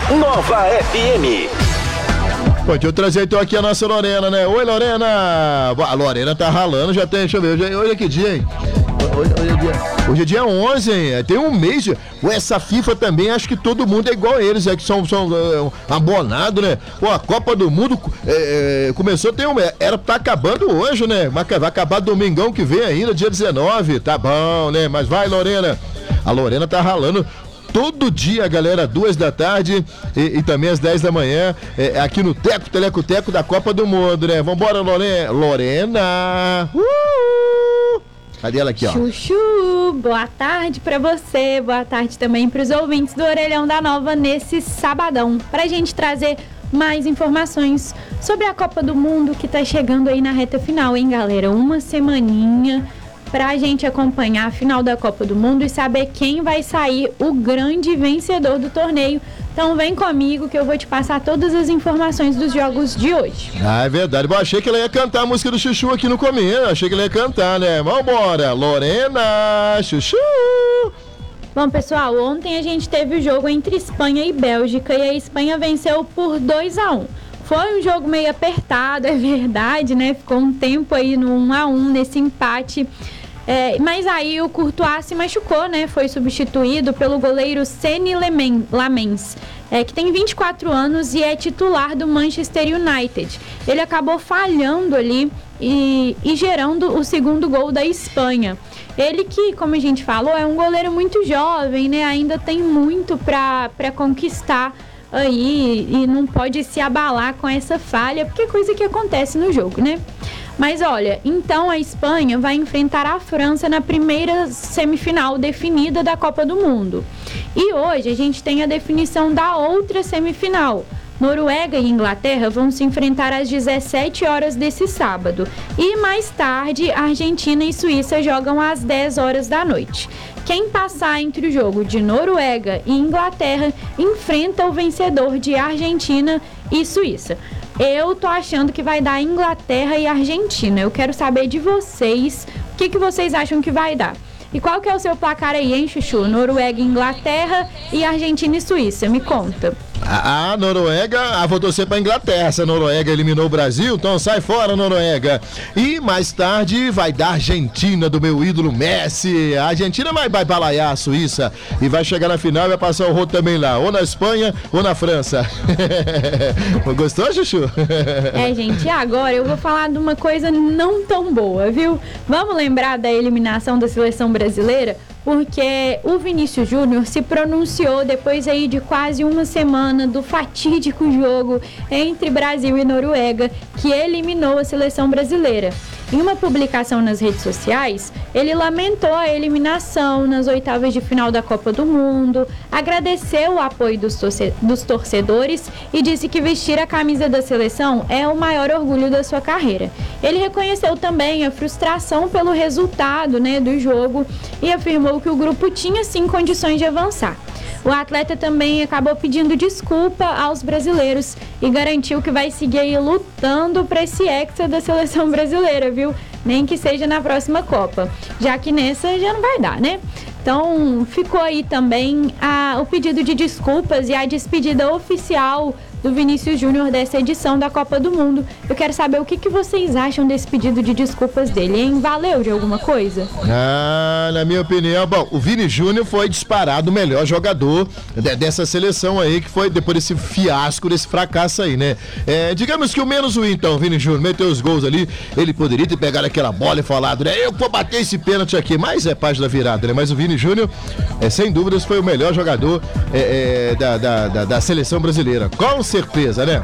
Nova FM. Bom, deixa eu trazer então aqui a nossa Lorena, né? Oi, Lorena! A Lorena tá ralando, já tem, deixa eu ver, hoje é que dia, hein? Hoje é dia 11, hein? Tem um mês. Essa FIFA também, acho que todo mundo é igual a eles, que são abonados, né? Pô, a Copa do Mundo começou, tá acabando hoje, né? Vai acabar domingão que vem ainda, dia 19, tá bom, né? Mas vai, Lorena. A Lorena tá ralando todo dia, galera, 2 da tarde e também às 10 da manhã, aqui no Teleco da Copa do Mundo, né? Vambora, Lorena! Cadê ela aqui, ó? Chuchu, boa tarde pra você, boa tarde também pros ouvintes do Orelhão da Nova nesse sabadão, pra gente trazer mais informações sobre a Copa do Mundo que tá chegando aí na reta final, hein, galera? Uma semaninha pra gente acompanhar a final da Copa do Mundo e saber quem vai sair o grande vencedor do torneio. Então vem comigo que eu vou te passar todas as informações dos jogos de hoje. Ah, é verdade. Bom, achei que ela ia cantar a música do Chuchu aqui no começo. Achei que ela ia cantar, né? Vambora, Lorena, Chuchu! Bom, pessoal, ontem a gente teve o jogo entre Espanha e Bélgica e a Espanha venceu por 2-1. Foi um jogo meio apertado, é verdade, né? Ficou um tempo aí no 1-1 nesse empate. Mas aí o Courtois se machucou, né? Foi substituído pelo goleiro Seny Lamens, que tem 24 anos e é titular do Manchester United. Ele acabou falhando ali e gerando o segundo gol da Espanha. Ele que, como a gente falou, é um goleiro muito jovem, né? Ainda tem muito para conquistar aí e não pode se abalar com essa falha, porque é coisa que acontece no jogo, né? Mas olha, então a Espanha vai enfrentar a França na primeira semifinal definida da Copa do Mundo. E hoje a gente tem a definição da outra semifinal. Noruega e Inglaterra vão se enfrentar às 17 horas desse sábado. E mais tarde, Argentina e Suíça jogam às 10 horas da noite. Quem passar entre o jogo de Noruega e Inglaterra enfrenta o vencedor de Argentina e Suíça. Eu tô achando que vai dar Inglaterra e Argentina. Eu quero saber de vocês, o que vocês acham que vai dar? E qual que é o seu placar aí, hein, Chuchu? Noruega, Inglaterra e Argentina e Suíça, me conta. A Noruega, vou torcer pra Inglaterra. Se a Noruega eliminou o Brasil, então sai fora, Noruega. E mais tarde vai dar Argentina, do meu ídolo Messi. A Argentina vai balaiar a Suíça e vai chegar na final e vai passar o rodo também lá, ou na Espanha ou na França. Gostou, Chuchu? Gente, agora eu vou falar de uma coisa não tão boa, viu? Vamos lembrar da eliminação da seleção brasileira? Porque o Vinícius Júnior se pronunciou depois aí de quase uma semana do fatídico jogo entre Brasil e Noruega, que eliminou a seleção brasileira. Em uma publicação nas redes sociais, ele lamentou a eliminação nas oitavas de final da Copa do Mundo, agradeceu o apoio dos torcedores e disse que vestir a camisa da seleção é o maior orgulho da sua carreira. Ele reconheceu também a frustração pelo resultado, do jogo e afirmou que o grupo tinha sim condições de avançar. O atleta também acabou pedindo desculpa aos brasileiros e garantiu que vai seguir aí lutando para esse hexa da seleção brasileira, viu? Nem que seja na próxima Copa, já que nessa já não vai dar, né? Então ficou aí também o pedido de desculpas e a despedida oficial do Vinícius Júnior dessa edição da Copa do Mundo. Eu quero saber o que vocês acham desse pedido de desculpas dele, hein? Valeu de alguma coisa? Na minha opinião, bom, o Vini Júnior foi disparado o melhor jogador dessa seleção aí, que foi depois desse fiasco, desse fracasso aí, né? Digamos que o menos ruim, então, o Vini Júnior meteu os gols ali, ele poderia ter pegado aquela bola e falado, né? Eu vou bater esse pênalti aqui, mas é parte da virada, né? Mas o Vini Júnior, sem dúvidas, foi o melhor jogador da seleção brasileira. Com certeza, né?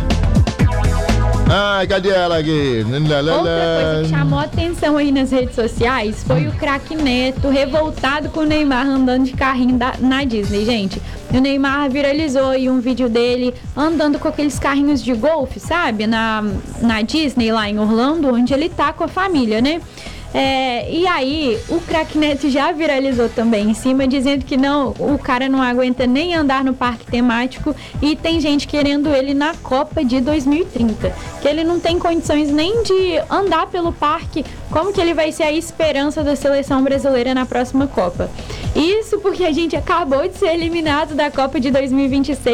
Ai, cadê ela aqui? Outra coisa que chamou a atenção aí nas redes sociais foi o craque Neto revoltado com o Neymar andando de carrinho na Disney, gente. O Neymar viralizou aí um vídeo dele andando com aqueles carrinhos de golfe, sabe? Na Disney, lá em Orlando, onde ele tá com a família, né? E aí, o craque Neto já viralizou também em cima, dizendo que o cara não aguenta nem andar no parque temático e tem gente querendo ele na Copa de 2030, que ele não tem condições nem de andar pelo parque. Como que ele vai ser a esperança da seleção brasileira na próxima Copa? Isso porque a gente acabou de ser eliminado da Copa de 2026.